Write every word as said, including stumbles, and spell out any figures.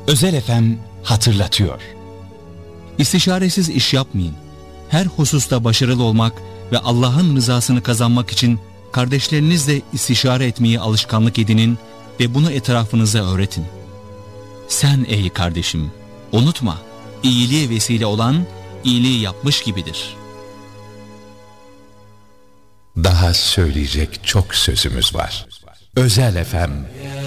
Özel F M hatırlatıyor. İstişaresiz iş yapmayın. Her hususta başarılı olmak ve Allah'ın rızasını kazanmak için kardeşlerinizle istişare etmeyi alışkanlık edinin ve bunu etrafınıza öğretin. Sen ey kardeşim, unutma, iyiliğe vesile olan iyiliği yapmış gibidir. Daha söyleyecek çok sözümüz var. Özel F M